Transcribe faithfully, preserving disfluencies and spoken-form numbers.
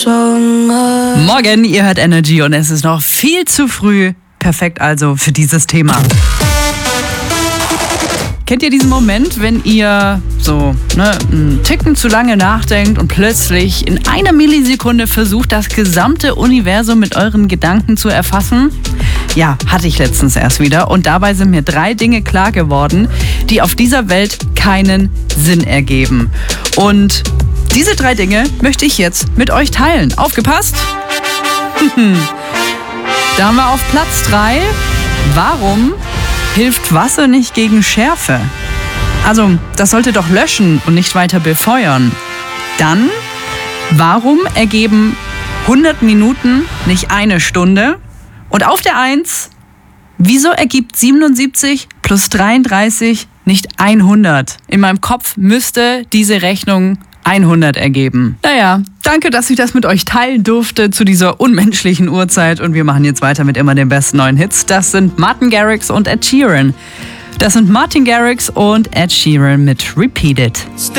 Morgen, ihr hört Energy und es ist noch viel zu früh. Perfekt also für dieses Thema. Kennt ihr diesen Moment, wenn ihr so ne, einen Ticken zu lange nachdenkt und plötzlich in einer Millisekunde versucht, das gesamte Universum mit euren Gedanken zu erfassen? Ja, hatte ich letztens erst wieder und dabei sind mir drei Dinge klar geworden, die auf dieser Welt keinen Sinn ergeben. Und diese drei Dinge möchte ich jetzt mit euch teilen. Aufgepasst? Da haben wir auf Platz drei. Warum hilft Wasser nicht gegen Schärfe? Also, das sollte doch löschen und nicht weiter befeuern. Dann, warum ergeben hundert Minuten nicht eine Stunde? Und auf der eins, wieso ergibt siebenundsiebzig plus dreiunddreißig nicht hundert? In meinem Kopf müsste diese Rechnung hundert ergeben. Naja, danke, dass ich das mit euch teilen durfte zu dieser unmenschlichen Uhrzeit. Und wir machen jetzt weiter mit immer den besten neuen Hits. Das sind Martin Garrix und Ed Sheeran. Das sind Martin Garrix und Ed Sheeran mit Repeat It.